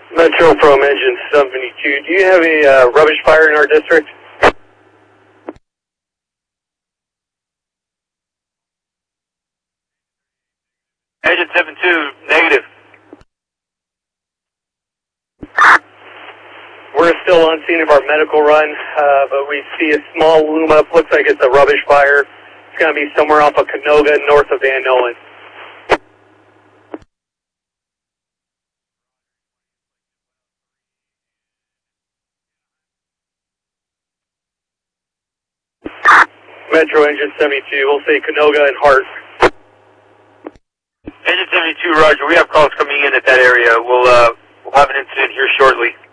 Metro from Engine 72. Do you have a rubbish fire in our district? Engine 72, negative. We're still on scene of our medical run, but we see a small loom up. Looks like it's a rubbish fire. It's going to be somewhere off of Canoga, north of Van Nolan. Metro Engine 72, we'll say Canoga and Hart. Engine 72, roger. We have calls coming in at that area. We'll have an incident here shortly.